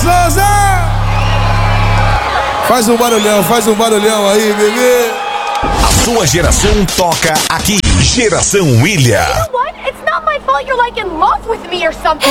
Souza! Faz um barulhão aí, bebê. A sua geração toca aqui. Geração Ilha. You know what? It's not my fault you're like in love with me or something.